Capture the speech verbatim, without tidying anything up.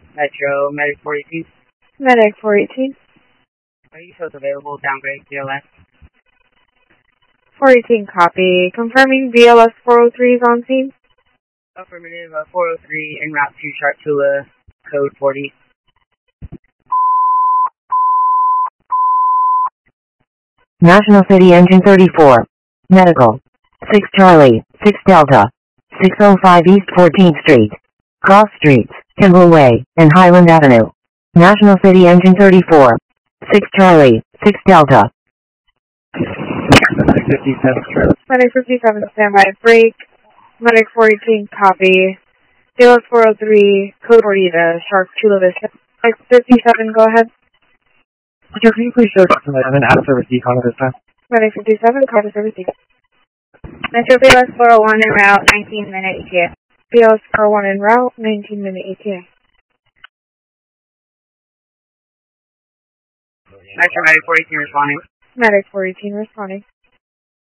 Metro, Medic four eighteen. Medic four eighteen. Are you shows available? Downgrade B L S. four eighteen, copy. Confirming B L S four oh three is on scene. Affirmative, uh, four oh three en route to Sharktula, code forty. National City Engine thirty-four. Medical. six Charlie, six Delta. six oh five East fourteenth Street. Cross Streets, Kimball Way, and Highland Avenue. National City Engine thirty-four. six Charlie, six Delta. fifty-seven. Medic fifty-seven, standby. Break. Medic four eighteen, copy. B L S four oh three, code forty to Shark Chula Vista. Medic fifty-seven, go ahead. Okay, can you please show seven out of service decon at this time? Medic fifty-seven, copy service decon. Metro B L S four oh one en route, nineteen minute E T A. B L S four oh one en route, nineteen minute E T A. Metro, Medic four eighteen responding. Medic four eighteen responding.